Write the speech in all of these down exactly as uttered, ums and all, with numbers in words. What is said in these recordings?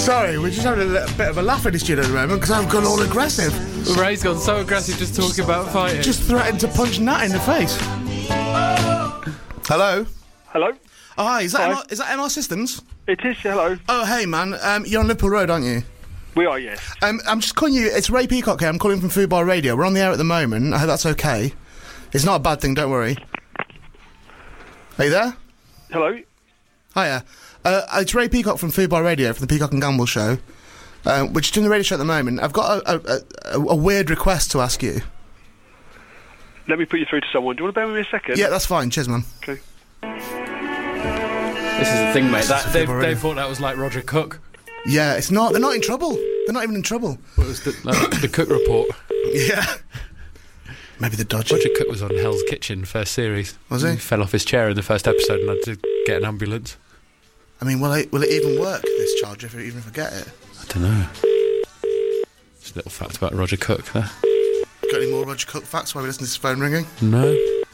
Sorry, we're just having a little bit of a laugh in the studio at the moment because I've gone all aggressive. Ray's gone so aggressive just talking about fighting. Just threatened to punch Nat in the face. Hello? Hello? Oh, hi, is that, Hi. M R, is that M R Systems? It is, hello. Oh, hey, man. Um, you're on Liverpool Road, aren't you? We are, yes. Um, I'm just calling you... It's Ray Peacock here. I'm calling from Food Bar Radio. We're on the air at the moment. I hope that's okay. It's not a bad thing, don't worry. Are you there? Hello? Hiya. Uh, it's Ray Peacock from Food Bar Radio, from the Peacock and Gamble show. Uh, we're just doing the radio show at the moment. I've got a, a, a, a weird request to ask you. Let me put you through to someone. Do you want to bear with me a second? Yeah, that's fine. Cheers, man. Okay. This is the thing, mate. That, they, Already. they thought that was like Roger Cook. Yeah, it's not. They're not in trouble. They're not even in trouble. What was the, like, the Cook report? Yeah. Maybe the dodgy. Roger Cook was on Hell's Kitchen, first series. Was he? He fell off his chair in the first episode and had to get an ambulance. I mean, will it, will it even work, this charge, if, even if I get it? I don't know. Just a little fact about Roger Cook there. Got any more Roger Cook facts while we listen to this phone ringing? No.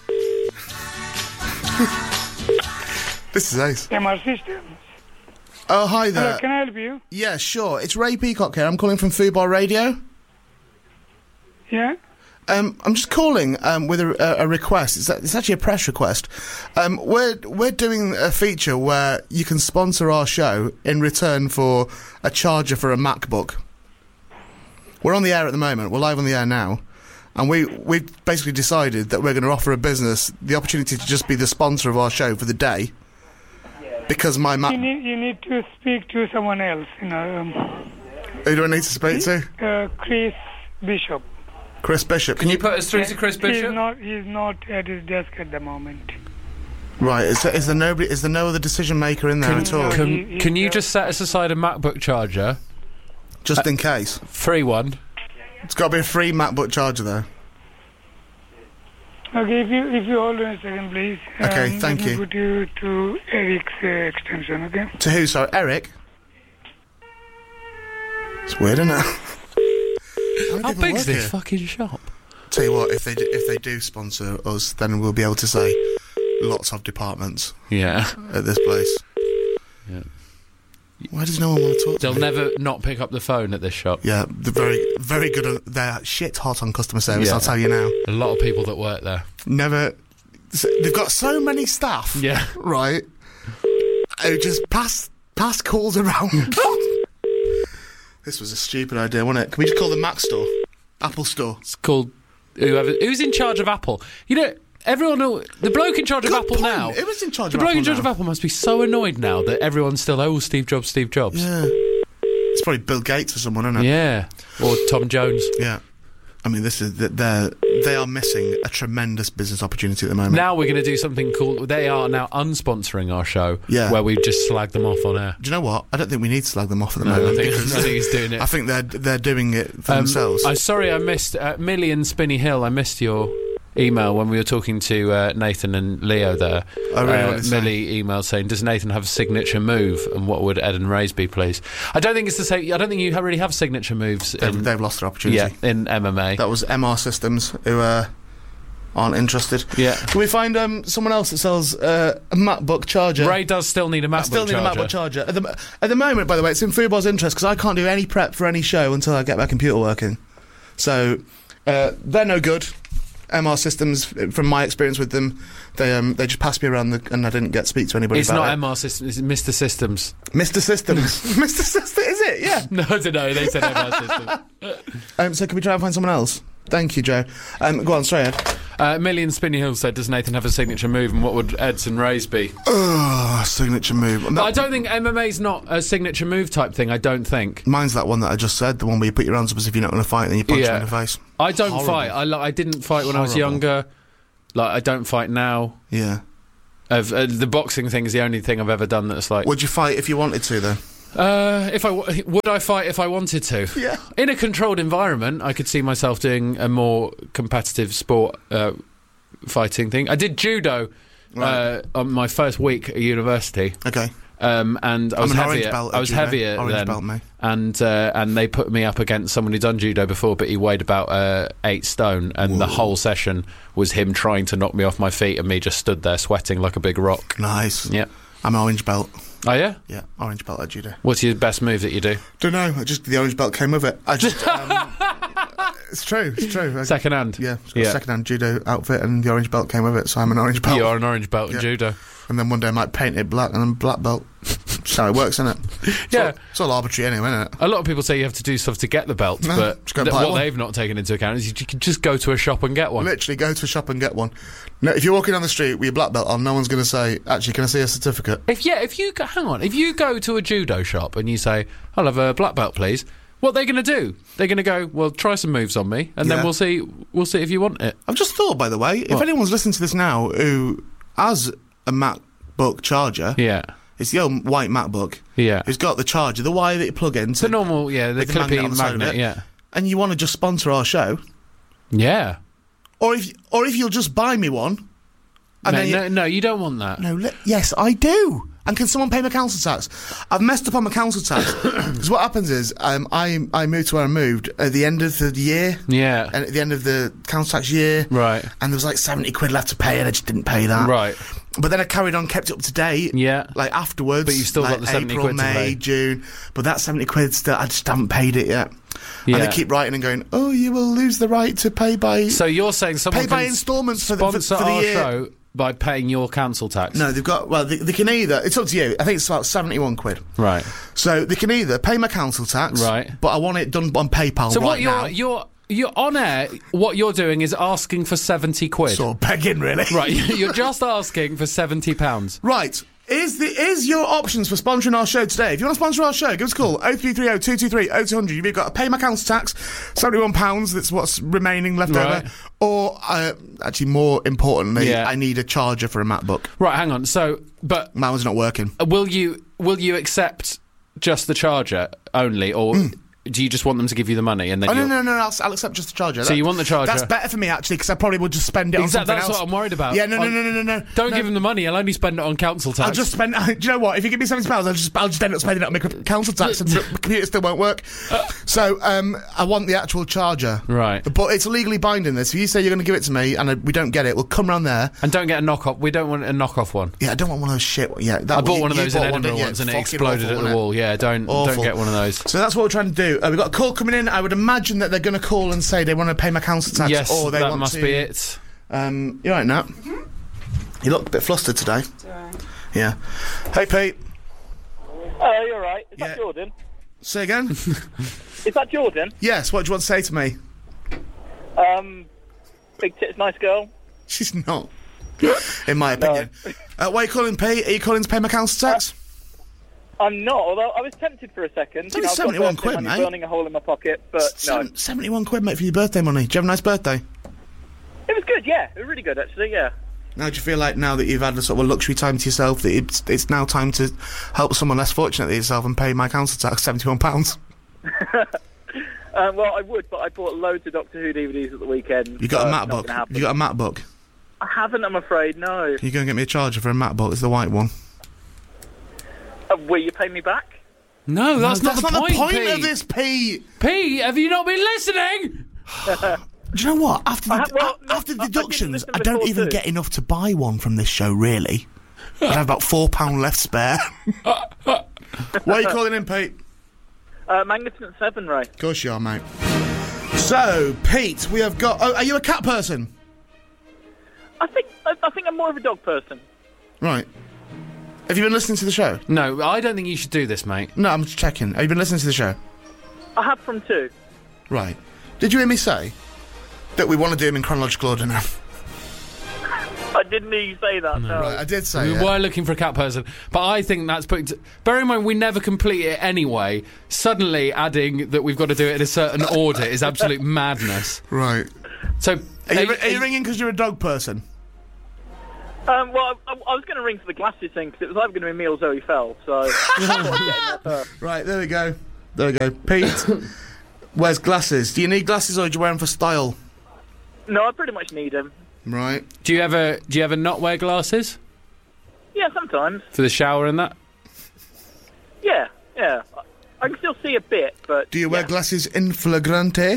This is Ace. M R Systems. Oh, hi there. Hello, can I help you? Yeah, sure. It's Ray Peacock here. I'm calling from Food Bar Radio. Yeah? Um, I'm just calling um, with a, a request. It's, it's actually a press request. Um, we're we're doing a feature where you can sponsor our show in return for a charger for a MacBook. We're on the air at the moment. We're live on the air now, and we we basically decided that we're going to offer a business the opportunity to just be the sponsor of our show for the day. Because my Mac. You need, you need to speak to someone else, you know. Um, Who do I need to speak to? uh, Chris Bishop. Chris Bishop. Can you put us through to Chris Bishop? He's not, he's not at his desk at the moment. Right. Is there, is there nobody? Is there no other decision maker in there Can- at all? No. Can, He- he- can you uh, just set us aside a MacBook charger? Just in case. Free one. It's got to be a free MacBook charger, though. Okay, if you if you hold on a second, please. Okay, Um, thank let me you. put you to Eric's uh, extension, okay? To who? Sorry, Eric. It's weird, isn't it? How, many How people big's work this here? fucking shop? Tell you what, if they do, if they do sponsor us, then we'll be able to say lots of departments Yeah. at this place. Yeah. Why does no one want to talk to They'll me? never not pick up the phone at this shop. Yeah, they're very, very good. On, they're shit hot on customer service. Yeah. I'll tell you now. A lot of people that work there. Never. s- They've got so many staff. Yeah. Right. Who just pass pass calls around. This was a stupid idea, wasn't it? Can we just call the Mac store, Apple store? It's called whoever who's in charge of Apple. You know, everyone know the bloke in charge of Good Apple point. now. Who was in charge The of bloke Apple in charge now? of Apple must be so annoyed now that everyone's still oh Steve Jobs, Steve Jobs. Yeah. It's probably Bill Gates or someone, isn't it? Yeah. Or Tom Jones. Yeah. I mean, this is they're they are missing a tremendous business opportunity at the moment. Now we're going to do something cool. They are now unsponsoring our show. Yeah. Where we just slag them off on air. Do you know what? I don't think we need to slag them off at the No, I moment. think, because I think he's doing it. I think they're they're doing it for Um, themselves. I'm sorry I missed uh, Millie and Spinny Hill. I missed your email when we were talking to uh, Nathan and Leo there. Oh, really? Uh, What did it say? Millie emailed saying, "Does Nathan have a signature move? And what would Ed and Ray's be, please?" I don't think it's the same. I don't think you ha- really have signature moves. they've, in, they've lost their opportunity. yeah, in M M A. That was M R Systems who uh, aren't interested. Yeah. Can we find um, someone else that sells uh, a MacBook charger? Ray does still need a MacBook I still need charger. a MacBook charger. At the, at the moment, by the way, it's in Foodbar's interest because I can't do any prep for any show until I get my computer working. So uh, they're no good. M R Systems, from my experience with them, they um, they just passed me around the, and I didn't get to speak to anybody It's about not it. M R Systems. It's Mister Systems. Mister Systems. Mister Systems, is it? Yeah. No, I don't know. They said M R Systems. Um, so can we try and find someone else? Thank you, Joe. Um, go on, sorry, Ed. Uh, Millie and Spinny Hill said, "Does Nathan have a signature move? And what would Ed's and Ray's be?" Oh, signature move. But I don't think M M A's not a signature move type thing. I don't think. Mine's that one that I just said, the one where you put your hands up as if you're not going to fight and then you punch Yeah. them in the face. I don't Horrible. fight. I like. I didn't fight when I was Horrible. younger. Like I don't fight now. Yeah. I've, uh, the boxing thing is the only thing I've ever done that's like. Would you fight if you wanted to, though? Uh, if I w- would I fight if I wanted to? Yeah. In a controlled environment, I could see myself doing a more competitive sport uh, fighting thing. I did judo Right. uh, on my first week at university. Okay. Um, and I I'm was an orange heavier. belt at I was judo. heavier Orange then, belt, mate. and uh, and they put me up against someone who'd done judo before, but he weighed about uh, eight stone, and the whole session was him trying to knock me off my feet, and me just stood there sweating like a big rock. Nice. Yeah, I'm an orange belt. Oh, yeah? Yeah, orange belt at judo. What's your best move that you do? Don't know. I just the orange belt came with it. I just. Um, it's true. It's true. I, Second hand? Yeah, it's got Yeah. a second-hand judo outfit, and the orange belt came with it. So I'm an orange belt. You are an orange belt in Yeah. judo. And then one day I might paint it black, and then black belt. That's how it works, isn't it? It's Yeah. all, it's all arbitrary anyway, isn't it? A lot of people say you have to do stuff to get the belt, No, but just go and th- buy what one. they've not taken into account is you, you can just go to a shop and get one. Literally, go to a shop and get one. No, if you're walking down the street with your black belt on, no one's going to say, "Actually, can I see a certificate?" If yeah, if you go, hang on, if you go to a judo shop and you say, "I'll have a black belt, please," what they're going to do? They're going to go, "Well, try some moves on me, and Yeah. then we'll see. We'll see if you want it." I've just thought, by the way, if What? anyone's listening to this now who has a MacBook charger, Yeah, it's the old white MacBook, yeah. who's got the charger, the wire that you plug in, The to, normal, yeah, the with the magnet on clippy the side of magnet, it. yeah, and you want to just sponsor our show, yeah. or if or if you'll just buy me one, and No, then you, no, no, you don't want that. No, li- yes, I do. And can someone pay my council tax? I've messed up on my council tax. Because what happens is, um, I I moved to where I moved at the end of the year, Yeah, and at the end of the council tax year, right, and there was like seventy quid left to pay, and I just didn't pay that. right, But then I carried on, kept it up to date. yeah. Like afterwards, But you've still got like the seventy April, quid to May, pay. June. But that seventy quid still, I just haven't paid it yet. Yeah. And they keep writing and going, "Oh, you will lose the right to pay by So you're saying someone pay by can instalments for the, for, sponsor for the our year." show by paying your council tax? No, they've got. Well, they, they can either. It's up to you. I think it's about seventy-one quid. Right. So they can either pay my council tax, Right. But I want it done on PayPal So right what you're now. you're you're on air? What you're doing is asking for seventy quid. Sort of begging, really. Right. You're just asking for seventy pounds. Right. Is the is your options for sponsoring our show today? If you want to sponsor our show, give us a call oh three three oh, two two three, oh two hundred. You've either got to pay my council tax, seventy-one pounds. That's what's remaining left Right. over. Or uh, actually, more importantly, Yeah. I need a charger for a MacBook. Right. Hang on. So, but Mine was not working. will you will you accept just the charger only, or do you just want them to give you the money and then? Oh no you'll- no no! no I'll, I'll accept just the charger. So you want the charger? That's better for me actually, because I probably would just spend it on Exactly. something That's else. what I'm worried about. Yeah, no, no, On- no, no, no, no. Don't no. give him the money. I'll only spend it on council tax. I'll just spend. Do you know what? If you give me seventy pounds, I'll just I'll just end up spending it on my council tax, and the computer still won't work. So um, I want the actual charger, Right. But it's legally binding. This. If you say you're going to give it to me and I, we don't get it, we'll come round there. And don't get a knockoff. We don't want a knockoff one. Yeah, I don't want one of those shit. Yeah, that I bought you- one of you those in bought one, Edinburgh didn't you? once, and it Fucking exploded awful, at the wasn't it? wall. Yeah, don't Awful. don't get one of those. So that's what we're trying to do. Uh, we've got a call coming in. I would imagine that they're going to call and say they want to pay my council tax, Yes, or they that want must to. be it. Um, you're right, Nat. You look a bit flustered today. Yeah. Hey, Pete. Oh, you're right. Is Yeah. that Jordan? Say again. Is that Jordan? Yes. What do you want to say to me? Um, big tits, nice girl. She's not. In my opinion. Uh, why are you calling, Pete? Are you calling to pay my council tax? I'm not, although I was tempted for a second. It's only I've got seventy-one birthday quid, money mate. burning a hole in my pocket, but no. Seven- seventy-one quid, mate, for your birthday money. Did you have a nice birthday? It was good, yeah. It was really good, actually, yeah. Now, do you feel like now that you've had a sort of a luxury time to yourself, that it's, it's now time to help someone less fortunate than yourself and pay my council tax seventy-one pounds? Um, well, I would, but I bought loads of Doctor Who D V Ds at the weekend. You got so a it's not MacBook? gonna happen. You got a MacBook? I haven't, I'm afraid, no. Can you go and get me a charger for a MacBook? It's the white one. Uh, will you pay me back? No, that's, No, not, that's the, not point, the point Pete. of this, Pete! Pete, have you not been listening? Do you know what? After the, I have- well, a- no, after I- I didn't deductions, listen I don't before even too. get enough to buy one from this show, really. I have about four pound left spare. Why are you calling in, Pete? Uh, Magnificent Seven, Ray. Of course you are, mate. So, Pete, we have got... Oh, are you a cat person? I think I, I think I'm more of a dog person. Right. Have you been listening to the show? No, I don't think you should do this, mate. No, I'm just checking. Have you been listening to the show? I have from two. Right. Did you hear me say that we want to do them in chronological order now? I didn't hear you say that, no. Right, I did say We it. were looking for a cat person, but I think that's putting... T- bear in mind, we never complete it anyway. Suddenly adding that we've got to do it in a certain order is absolute madness. Right. So, Are you, are- are you ringing because you're a dog person? Um, well, I, I was going to ring for the glasses thing because it was either going to be me or Zoe Fell, so I thought I'd get in there first. Right, there we go. There we go. Pete wears glasses. Do you need glasses or do you wear them for style? No, I pretty much need them. Right. do you ever do you ever not wear glasses Yeah, sometimes. for the shower and that? Yeah, yeah. I, I can still see a bit, but Do you wear yeah. glasses in flagrante?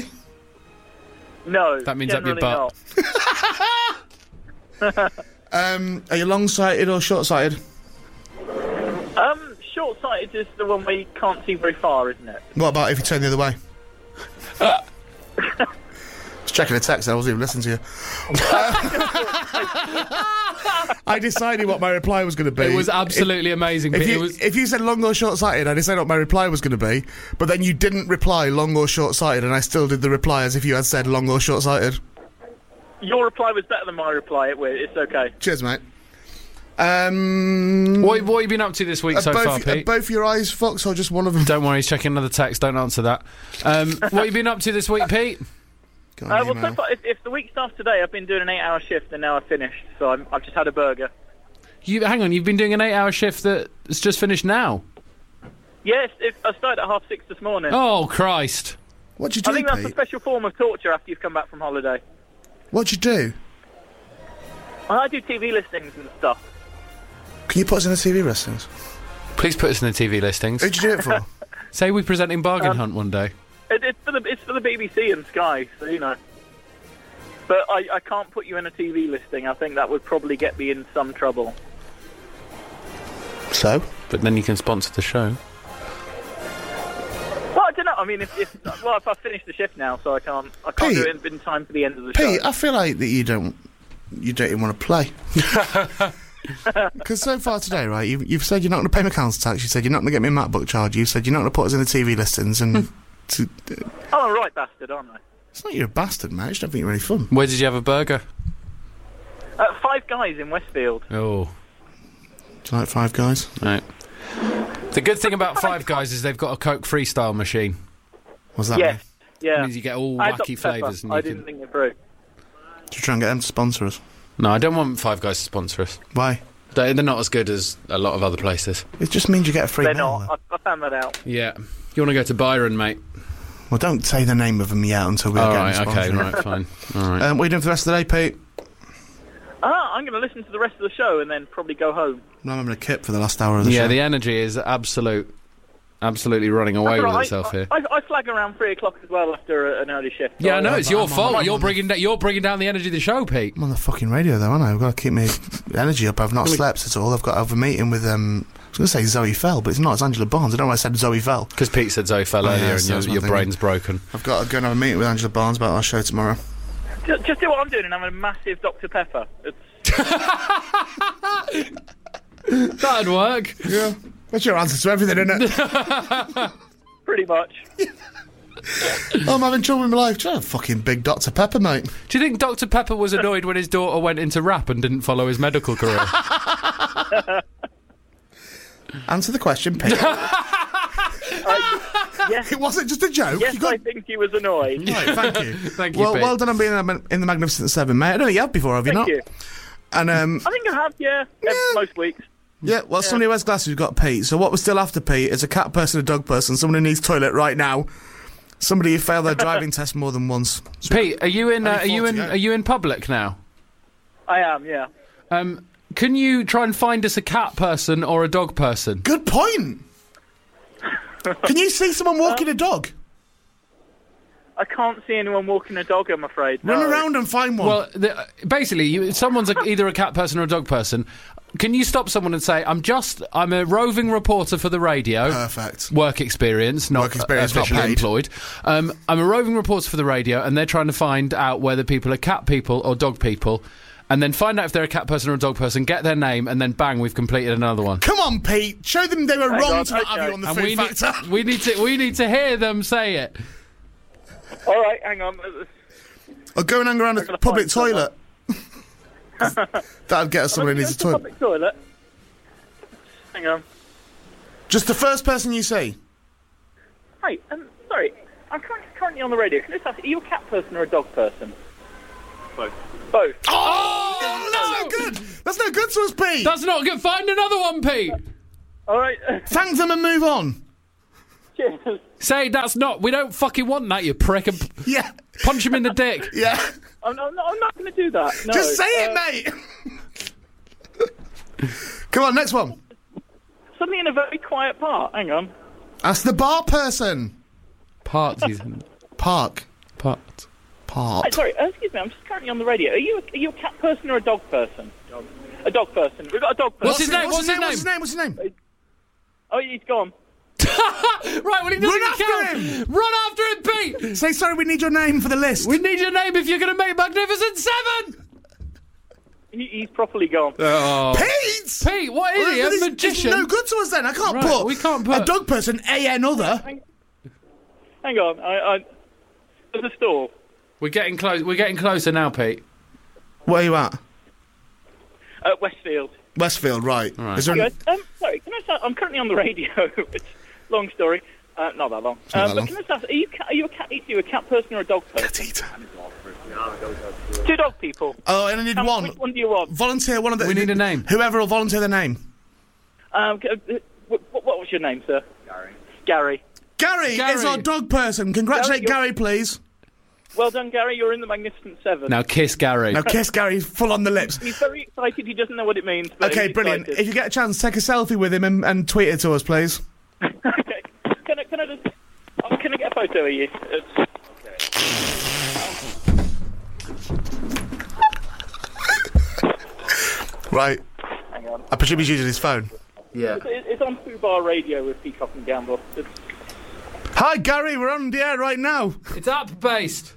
No, That means up your generally butt. not. Um, are you long-sighted or short-sighted? Um, short-sighted is the one where you can't see very far, isn't it? What about if you turn the other way? Just checking the text, I wasn't even listening to you. I decided what my reply was going to be. It was absolutely if, amazing. If Pete. you, It was... if you said long or short-sighted, I decided what my reply was going to be, but then you didn't reply long or short-sighted, and I still did the reply as if you had said long or short-sighted. Your reply was better than my reply. It, it's okay. Cheers, mate. Um, What, what have you been up to this week are so both, far, are Pete? both your eyes Fox or just one of them? Don't worry, he's checking another text. Don't answer that. Um, what have you been up to this week, Pete? Go on, Uh, well, email. so far, if, if the week starts today, I've been doing an eight-hour shift, and now I've finished. So I'm, I've just had a burger. You hang on. You've been doing an eight-hour shift that's just finished now. Yes, if, I started at half six this morning. Oh Christ! What'd you I do, think that's a Pete? special form of torture after you've come back from holiday. What'd you do? I do T V listings and stuff. Can you put us in the T V listings? Please put us in the T V listings. Who'd you do it for? Say we're presenting Bargain Um, Hunt one day. It, it's for the it's for the B B C and Sky, so you know. But I, I can't put you in a T V listing. I think that would probably get me in some trouble. So? But then you can sponsor the show. Well, I don't know. I mean, if, if well, if I finish the shift now, so I can't I can't Pete. do it in, in time for the end of the Pete, show. I feel like that you don't, you don't even want to play. Because so far today, right, you've, you've said you're not going to pay my council tax, you said you're not going to get me a MacBook charge, you said you're not going to put us in the T V listings, and to, uh, I'm a right bastard, aren't I? it's not you're a bastard, mate, I just don't think you're really fun. Where did you have a burger? Uh, Five Guys in Westfield. Oh, Do you like Five Guys? right. The good thing about Five Guys is they've got a Coke Freestyle machine. What's that Yes, mean? yeah. It means you get all I had wacky Doctor Pepper. flavours. And I you didn't can... think it through. Do you try and get them to sponsor us? No, I don't want Five Guys to sponsor us. Why? They- They're not as good as a lot of other places. It just means you get a free They're meal. not. I, I found that out. Yeah. You want to go to Byron, mate? Well, don't say the name of them yet until we All get right, them okay, sponsored. right, fine. All right. Um, what are you doing for the rest of the day, Pete? Ah, I'm going to listen to the rest of the show and then probably go home. No, I'm having a kip for the last hour of the Yeah, show. the energy is absolute, absolutely running away That's with all right. itself I, here. I, I flag around three o'clock as well after a, an early shift. Yeah, I know, So, it's your I'm on- fault. I'm You're on bringing, da- you're bringing down the energy of the show, Pete. I'm on the fucking radio though, aren't I? I've got to keep my energy up. I've not slept at all. I've got to have a meeting with, um, I was going to say Zoe Fell, but it's not. It's Angela Barnes. I don't know why I said Zoe Fell. Because Pete said Zoe fell Oh, yeah, earlier so and that's your, my your thing. brain's broken. I've got to go and have a meeting with Angela Barnes about our show tomorrow. Just, just do what I'm doing and have a massive Doctor Pepper. It's, That'd work. Yeah. That's your answer to everything, isn't it? pretty much. Oh, I'm having trouble with my life. Try a fucking big Doctor Pepper, mate. Do you think Doctor Pepper was annoyed when his daughter went into rap and didn't follow his medical career? Answer the question, Pete. Yes, It wasn't just a joke. yes, You got... I think he was annoyed. Right, thank you. Thank you, well, Pete. well done on being in the, in the Magnificent Seven, mate. I don't think you have before, have you Thank not? you. And um, I think I have, yeah, Yeah. most weeks. yeah, well, somebody who wears glasses, we've got Pete. So what we're still after Pete is a cat person, a dog person, someone who needs toilet right now, somebody who failed their driving test more than once. So Pete, are you in? Uh, Only are you four in? to go. Are you in public now? I am, yeah. Um, can you try and find us a cat person or a dog person? good point. Can you see someone walking a dog? I can't see anyone walking a dog, I'm afraid. Run no. around and find one. Well, the, basically, you, someone's a, either a cat person or a dog person. Can you stop someone and say, "I'm just, I'm a roving reporter for the radio." Perfect. Work experience, not Work experience, uh, not officially paid. employed. Um, I'm a roving reporter for the radio, and they're trying to find out whether people are cat people or dog people, and then find out if they're a cat person or a dog person. Get their name, and then bang, we've completed another one. Come on, Pete. Show them they were Hang wrong on, to not okay. have you on the And Food we need, Factor. we need to, we need to hear them say it. All right, hang on. Or go and hang around a gonna public find toilet. That'd get us someone who I'm needs a going to toilet. the public toilet. Hang on. Just the first person you see. Hey, um, sorry. I'm currently, currently on the radio. Can I just ask, are you a cat person or a dog person? Both. Both. Oh, that's no good. That's no good to us, Pete. That's not good. Find another one, Pete. All right. Thank them and move on. Cheers. Say that's not. We don't fucking want that, you prick. And p- Yeah, punch him in the dick. yeah. I'm, I'm not, I'm not going to do that. No. Just say Uh, it, mate. Come on, next one. Something in a very quiet part. Hang on. Ask the bar person. Part. He's in. Park. Part. Hey, Part. sorry, uh, excuse me. I'm just currently on the radio. Are you a, are you a cat person or a dog person? Dog. A dog person. We've got a dog person. What's his name? What's his name? What's What's his name? What's his name? Oh, he's gone. Right, well, he doesn't Run after count. him! Run after him, Pete! Say sorry, we need your name for the list. We need your name if you're going to make Magnificent Seven! He, he's properly gone. Oh. Pete! Pete, what is he, a Well, this- magician? This is no good to us then. I can't Right, put, we can't put- a dog person, A N other. Hang, hang on. I, I, there's a stall. We're getting close. We're getting closer now, Pete. Where are you at? At Westfield. Westfield, right. Right. Is there Hey an- guys, um, sorry, can I start? I'm currently on the radio. It's a long story. Uh, not that long. not Uh, that but long. can I start? Are you, ca- are you a cat eater? Are you a cat person or a dog person? Petita. Two dog people. Oh, and I need Um, one. Which one do you want? Volunteer one of the... We need a name. Whoever will volunteer the name. Um, c- uh, what, what was your name, sir? Gary. Gary. Gary, Gary. is our dog person. Congratulate Gary, Gary, please. Well done, Gary. You're in the Magnificent Seven. Now kiss Gary. Now kiss Gary full on the lips. He's very excited. He doesn't know what it means. But Okay, he's brilliant. excited. If you get a chance, take a selfie with him and, and tweet it to us, please. Okay. Can I, can I just... Oh, can I get a photo of you? It's... Right. Hang on. I presume he's using his phone. Yeah. It's, it's on Fubar Radio with Peacock and Gamble. It's... Hi, Gary. We're on the air right now. It's app-based.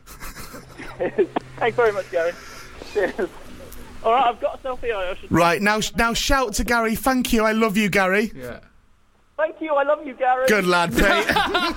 Thanks very much, Gary. Cheers. All right, I've got a selfie. I should... Right, now now shout to Gary. Thank you. I love you, Gary. Yeah. Thank you. I love you, Gary. Good lad, Pete. Get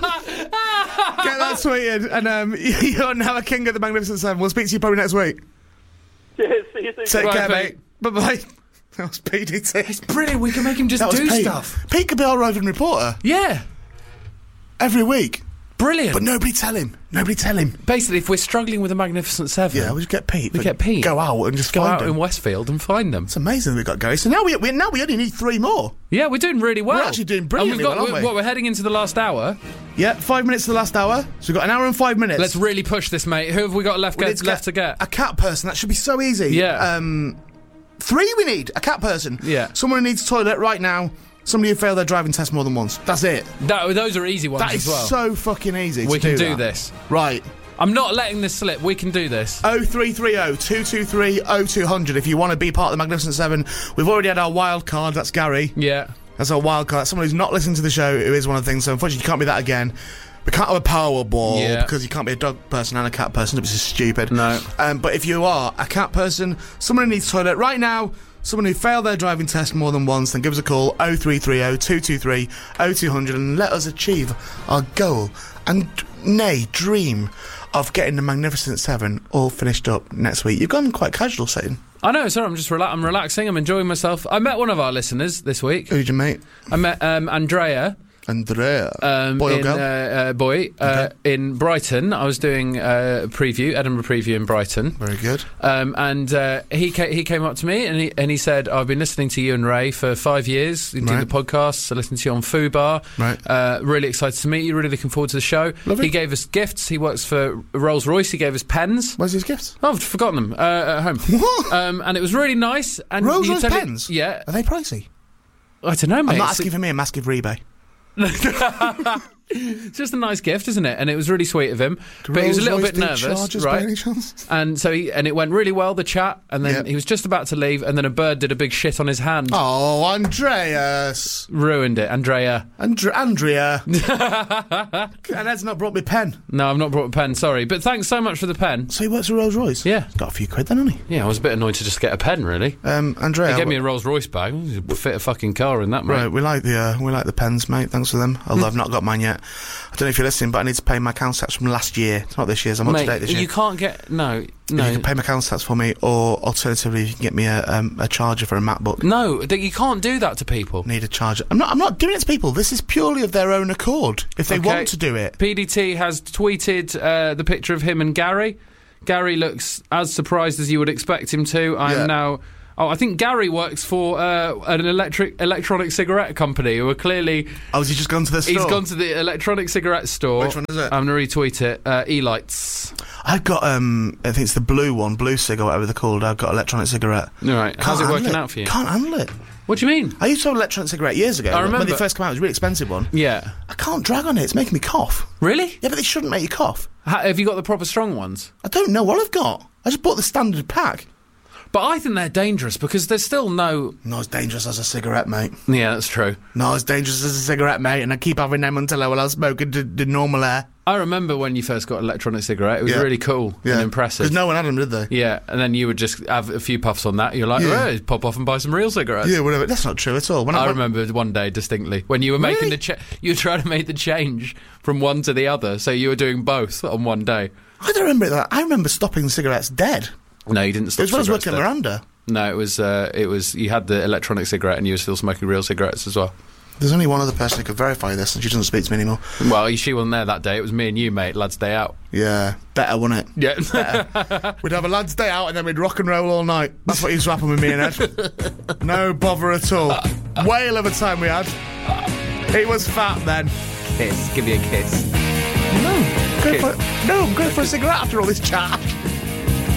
that tweeted. And um, you're now a king at the Magnificent Seven. We'll speak to you probably next week. Cheers. See you soon. Take Right, care, Pete. mate. Bye-bye. That was P D T. Brilliant. We can make him just That was do Pete. stuff. Pete could be our roving reporter Yeah. every week. Brilliant. But nobody tell him. Nobody tell him. Basically, if we're struggling with the Magnificent Seven, Yeah, we just get Pete. We but get Pete. Go out and just go find out him. in Westfield and find them. It's amazing that we got Gary. So now we, we now we only need three more. Yeah, we're doing really well. We're actually doing And brilliantly we've got, well, aren't we're, we? What, we're heading into the last hour. Yeah, five minutes to the last hour. So we've got an hour and five minutes. Let's really push this, mate. Who have we got left, We get, need to left to get? a cat person. That should be so easy. Yeah. Um, three we need. A cat person. Yeah. Someone who needs a toilet right now. Somebody who failed their driving test more than once. That's it. That, those are easy ones That as is well. so fucking easy. we to can do, do that. this. Right. I'm not letting this slip. We can do this. oh three three oh, two two three, oh two hundred if you want to be part of the Magnificent Seven. We've already had our wild card. That's Gary. Yeah. That's our wild card. That's someone who's not listening to the show, who is one of the things. So unfortunately, you can't be that again. We can't have a Powerball Yeah. because you can't be a dog person and a cat person. It's just stupid. No. Um, but if you are a cat person, someone who needs a toilet right now, someone who failed their driving test more than once, then give us a call oh three three oh, two two three, oh two hundred and let us achieve our goal and, nay, dream of getting the Magnificent Seven all finished up next week. You've gone quite casual, Satan. I know, sorry, I'm just rela- I'm relaxing. I'm enjoying myself. I met one of our listeners this week. Who'd you mate? I met um, Andrea. Andrea. Um, Boy or in, girl? Uh, uh, boy, uh, in Brighton. I was doing uh, a preview, Edinburgh preview in Brighton. Very good. Um, and uh, he ca- he came up to me and he and he said, "I've been listening to you and Ray for five years. You do Right. the podcasts. I listen to you on Fubar. Right. Uh, really excited to meet you. Really looking forward to the show." Lovely. He gave us gifts. He works for Rolls Royce. He gave us pens. Where's his gifts? Oh, I've forgotten them uh, at home. What? Um, and it was really nice. And Rolls you Royce tell it- pens? yeah. Are they pricey? I don't know, mate. I'm not It's- asking for me, I'm asking for eBay. It's just a nice gift, isn't it? And it was really sweet of him. But he was a little bit nervous, By right? any chance? And so he, and it went really well, the chat, and then Yep. he was just about to leave, and then a bird did a big shit on his hand. Oh, Andreas. Ruined it, Andrea. Andre- Andrea. And Ed's not brought me pen. No, I've not brought a pen, sorry. But thanks so much for the pen. So he works for Rolls Royce? Yeah. Got a few quid then, hasn't he? Yeah, I was a bit annoyed to just get a pen, really. Um, Andrea. He gave me a Rolls Royce bag. You'd fit a fucking car in that, mate. Right, we like the uh, we like the pens, mate. Thanks for them. Although I've not got mine yet. I don't know if you're listening, but I need to pay my council tax from last year. It's not this year's. I'm up to date Mate, this year. you can't get... No, If no. you can pay my council tax for me, or alternatively, you can get me a um, a charger for a MacBook. No, th- you can't do that to people. Need a charger. I'm not. I'm not doing it to people. This is purely of their own accord. If they Okay. want to do it. P D T has tweeted uh, the picture of him and Gary. Gary looks as surprised as you would expect him to. I am Yeah. now... Oh, I think Gary works for uh, an electric electronic cigarette company who are clearly... Oh, has he just gone to the store? He's gone to the electronic cigarette store. Which one is it? I'm going to retweet it. Uh, E-Lights. I've got um. I think it's the blue one, blue cig or whatever they're called. I've got electronic cigarette. All right. How's it Can't working handle out for you? Can't handle it. What do you mean? I used to have an electronic cigarette years ago. I When remember. they first came out, it was a really expensive one. Yeah. I can't drag on it. It's making me cough. Really? Yeah, but they shouldn't make you cough. Ha- have you got the proper strong ones? I don't know what I've got. I just bought the standard pack. But I think they're dangerous because there's still no... Not as dangerous as a cigarette, mate. Yeah, that's true. Not as dangerous as a cigarette, mate, and I keep having them until I will smoking the, the normal air. I remember when you first got an electronic cigarette. It was Yeah. really cool Yeah. and impressive. Because no one had them, did they? Yeah, and then you would just have a few puffs on that. You're like, Yeah. oh, pop off and buy some real cigarettes. Yeah, whatever. That's not true at all. When I I, remember one day distinctly when you were making Really? the cha- you were trying to make the change from one to the other, so you were doing both on one day. I don't remember that. I remember stopping cigarettes dead. No, you didn't It stop. was when I was cigarettes working at there. Miranda. No, it was uh, it was you had the electronic cigarette and you were still smoking real cigarettes as well. There's only one other person who could verify this, and she doesn't speak to me anymore. Well, she wasn't there that day. It was me and you, mate. Lads' day out. Yeah, better, wouldn't it? Yeah. We'd have a lad's day out and then we'd rock and roll all night. That's what used to happen with me and Ed. No bother at all. Whale of a time we had. He was fat then. Kiss. Give me a kiss. No, go for, no, I'm going for a cigarette after all this chat.